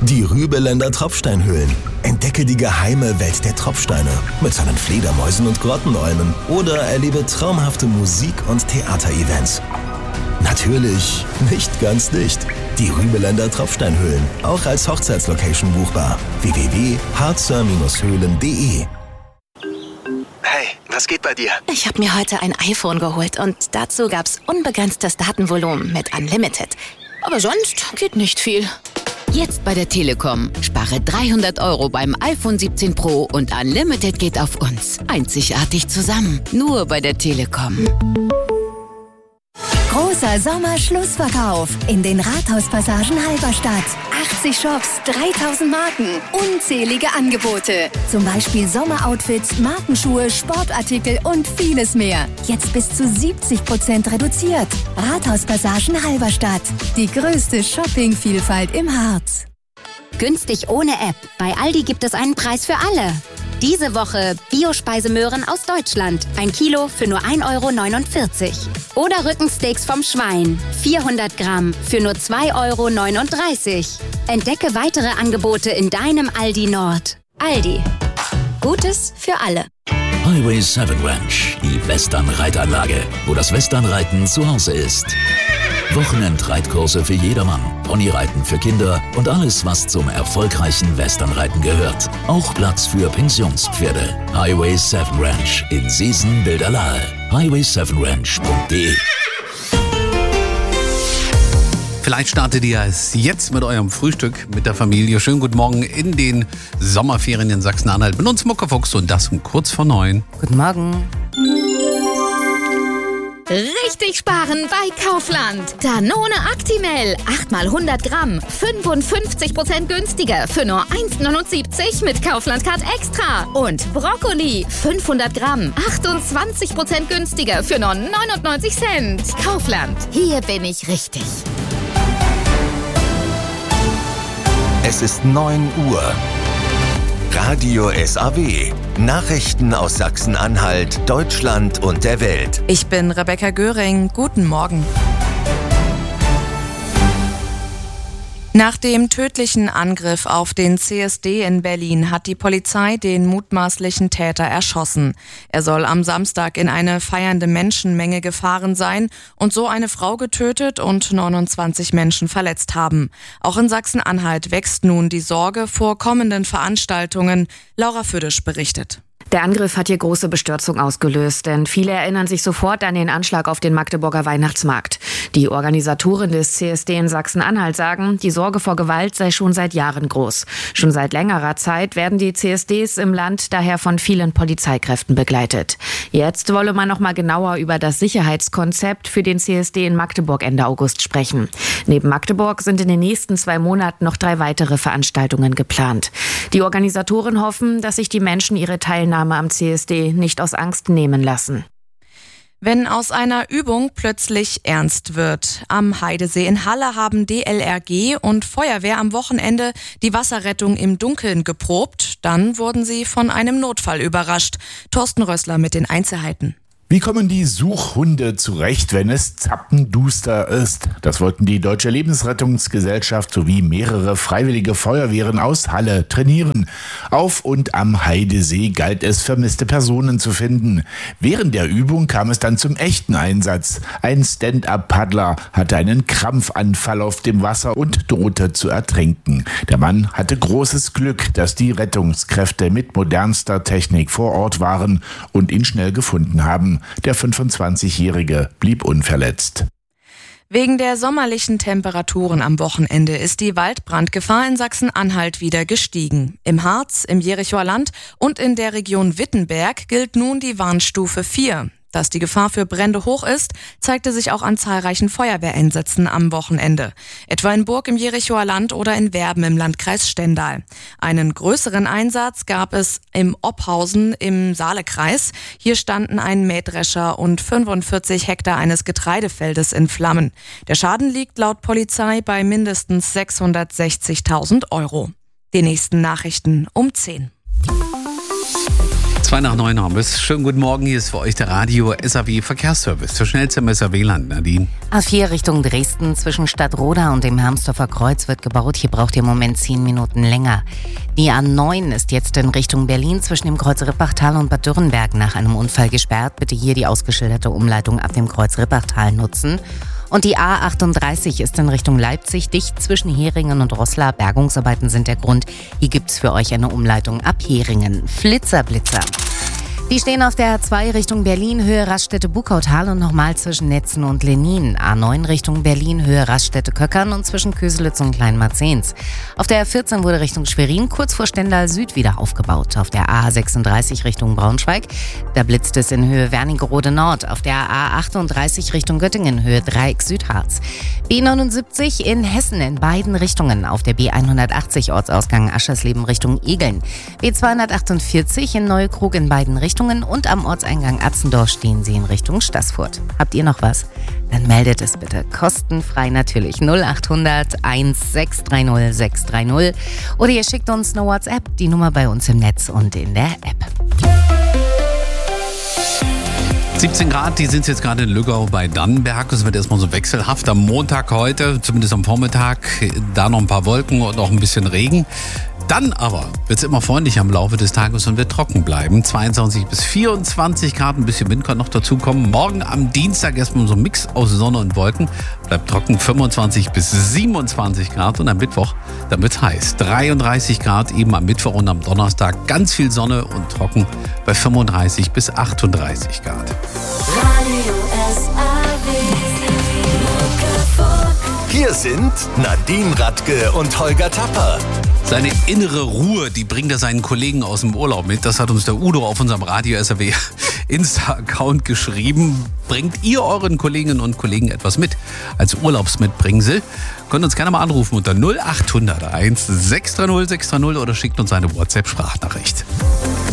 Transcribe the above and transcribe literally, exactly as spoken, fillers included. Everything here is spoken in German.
Die Rübeländer Tropfsteinhöhlen. Entdecke die geheime Welt der Tropfsteine mit seinen Fledermäusen und Grottenolmen oder erlebe traumhafte Musik- und Theaterevents. Natürlich nicht ganz dicht. Die Rübeländer Tropfsteinhöhlen, auch als Hochzeitslocation buchbar. w w w punkt harzer höhlen punkt de. Hey, was geht bei dir? Ich habe mir heute ein iPhone geholt und dazu gab's unbegrenztes Datenvolumen mit Unlimited. Aber sonst geht nicht viel. Jetzt bei der Telekom. Spare dreihundert Euro beim iPhone siebzehn Pro und Unlimited geht auf uns. Einzigartig zusammen. Nur bei der Telekom. Großer Sommerschlussverkauf in den Rathauspassagen Halberstadt. achtzig Shops, dreitausend Marken, unzählige Angebote. Zum Beispiel Sommeroutfits, Markenschuhe, Sportartikel und vieles mehr. Jetzt bis zu siebzig Prozent reduziert. Rathauspassagen Halberstadt. Die größte Shoppingvielfalt im Harz. Günstig ohne App. Bei Aldi gibt es einen Preis für alle. Diese Woche Biospeisemöhren aus Deutschland. Ein Kilo für nur ein Euro neunundvierzig. Oder Rückensteaks vom Schwein. vierhundert Gramm für nur zwei Euro neununddreißig. Entdecke weitere Angebote in deinem Aldi Nord. Aldi. Gutes für alle. Highway sieben Ranch, die Western-Reitanlage, wo das Westernreiten zu Hause ist. Wochenendreitkurse für jedermann, Ponyreiten für Kinder und alles, was zum erfolgreichen Westernreiten gehört. Auch Platz für Pensionspferde. Highway sieben Ranch in Seesen-Bilderlahe. highway sieben ranch punkt de. Vielleicht startet ihr es jetzt mit eurem Frühstück mit der Familie. Schönen guten Morgen in den Sommerferien in Sachsen-Anhalt. Mit uns Muckefuchs und das um kurz vor neun. Guten Morgen. Richtig sparen bei Kaufland. Danone Actimel. acht mal hundert Gramm. fünfundfünfzig Prozent günstiger. Für nur eins neunundsiebzig mit Kaufland-Card Extra. Und Brokkoli. fünfhundert Gramm. achtundzwanzig Prozent günstiger. Für nur neunundneunzig Cent. Kaufland. Hier bin ich richtig. Es ist neun Uhr. Radio S A W. Nachrichten aus Sachsen-Anhalt, Deutschland und der Welt. Ich bin Rebecca Göring. Guten Morgen. Nach dem tödlichen Angriff auf den C S D in Berlin hat die Polizei den mutmaßlichen Täter erschossen. Er soll am Samstag in eine feiernde Menschenmenge gefahren sein und so eine Frau getötet und neunundzwanzig Menschen verletzt haben. Auch in Sachsen-Anhalt wächst nun die Sorge vor kommenden Veranstaltungen. Laura Füdisch berichtet. Der Angriff hat hier große Bestürzung ausgelöst, denn viele erinnern sich sofort an den Anschlag auf den Magdeburger Weihnachtsmarkt. Die Organisatoren des C S D in Sachsen-Anhalt sagen, die Sorge vor Gewalt sei schon seit Jahren groß. Schon seit längerer Zeit werden die C S Ds im Land daher von vielen Polizeikräften begleitet. Jetzt wolle man noch mal genauer über das Sicherheitskonzept für den C S D in Magdeburg Ende August sprechen. Neben Magdeburg sind in den nächsten zwei Monaten noch drei weitere Veranstaltungen geplant. Die Organisatoren hoffen, dass sich die Menschen ihre Teilnahme am C S D nicht aus Angst nehmen lassen. Wenn aus einer Übung plötzlich ernst wird. Am Heidesee in Halle haben D L R G und Feuerwehr am Wochenende die Wasserrettung im Dunkeln geprobt. Dann wurden sie von einem Notfall überrascht. Thorsten Rössler mit den Einzelheiten. Wie kommen die Suchhunde zurecht, wenn es zappenduster ist? Das wollten die Deutsche Lebensrettungsgesellschaft sowie mehrere freiwillige Feuerwehren aus Halle trainieren. Auf und am Heidesee galt es, vermisste Personen zu finden. Während der Übung kam es dann zum echten Einsatz. Ein Stand-up-Paddler hatte einen Krampfanfall auf dem Wasser und drohte zu ertrinken. Der Mann hatte großes Glück, dass die Rettungskräfte mit modernster Technik vor Ort waren und ihn schnell gefunden haben. Der fünfundzwanzigjährige blieb unverletzt. Wegen der sommerlichen Temperaturen am Wochenende ist die Waldbrandgefahr in Sachsen-Anhalt wieder gestiegen. Im Harz, im Jerichoer Land und in der Region Wittenberg gilt nun die Warnstufe vier. Dass die Gefahr für Brände hoch ist, zeigte sich auch an zahlreichen Feuerwehreinsätzen am Wochenende. Etwa in Burg im Jerichoer Land oder in Werben im Landkreis Stendal. Einen größeren Einsatz gab es im Ophausen im Saalekreis. Hier standen ein Mähdrescher und fünfundvierzig Hektar eines Getreidefeldes in Flammen. Der Schaden liegt laut Polizei bei mindestens sechshundertsechzigtausend Euro. Die nächsten Nachrichten um zehn. Zwei nach neun haben wir es. Schönen guten Morgen, hier ist für euch der Radio S A W Verkehrsservice. Zur schnellste im S A W-Land, Nadine. A vier Richtung Dresden zwischen Stadtroda und dem Hermsdorfer Kreuz wird gebaut. Hier braucht ihr im Moment zehn Minuten länger. Die A neun ist jetzt in Richtung Berlin zwischen dem Kreuz Rippachtal und Bad Dürrenberg nach einem Unfall gesperrt. Bitte hier die ausgeschilderte Umleitung ab dem Kreuz Rippachtal nutzen. Und die A achtunddreißig ist in Richtung Leipzig dicht zwischen Heringen und Roßla. Bergungsarbeiten sind der Grund. Hier gibt's für euch eine Umleitung ab Heringen. Flitzer, Blitzer. Die stehen auf der A zwei Richtung Berlin, Höhe Raststätte-Bukautal und nochmal zwischen Netzen und Lenin. A neun Richtung Berlin, Höhe Raststätte-Köckern und zwischen Köselitz und Kleinmarzens. Auf der A vierzehn wurde Richtung Schwerin kurz vor Stendal Süd wieder aufgebaut. Auf der A sechsunddreißig Richtung Braunschweig, da blitzt es in Höhe Wernigerode Nord. Auf der A achtunddreißig Richtung Göttingen, Höhe Dreieck Südharz. B neunundsiebzig in Hessen in beiden Richtungen. Auf der B hundertachtzig Ortsausgang Aschersleben Richtung Egeln. B zweihundertachtundvierzig in Neukrug in beiden Richtungen. Und am Ortseingang Atzendorf stehen sie in Richtung Staßfurt. Habt ihr noch was? Dann meldet es bitte. Kostenfrei natürlich. null achthundert sechshundertsechzig dreißig sechshundertdreißig. Oder ihr schickt uns eine WhatsApp. Die Nummer bei uns im Netz und in der App. siebzehn Grad, die sind jetzt gerade in Lüggau bei Dannenberg. Es wird erstmal so wechselhaft am Montag heute, zumindest am Vormittag. Da noch ein paar Wolken und noch ein bisschen Regen. Dann aber wird es immer freundlicher im Laufe des Tages und wird trocken bleiben. zweiundzwanzig bis vierundzwanzig Grad, ein bisschen Wind kann noch dazukommen. Morgen am Dienstag erstmal so ein Mix aus Sonne und Wolken. Bleibt trocken, fünfundzwanzig bis siebenundzwanzig Grad. Und am Mittwoch, dann wird es heiß. dreiunddreißig Grad eben am Mittwoch und am Donnerstag. Ganz viel Sonne und trocken bei fünfunddreißig bis achtunddreißig Grad. Radio S A W. Hier sind Nadine Radke und Holger Tapper. Seine innere Ruhe, die bringt er seinen Kollegen aus dem Urlaub mit. Das hat uns der Udo auf unserem Radio S A W Insta-Account geschrieben. Bringt ihr euren Kolleginnen und Kollegen etwas mit als Urlaubsmitbringsel? Könnt uns gerne mal anrufen unter null achthundert sechshundertdreißig sechshundertdreißig oder schickt uns eine WhatsApp-Sprachnachricht.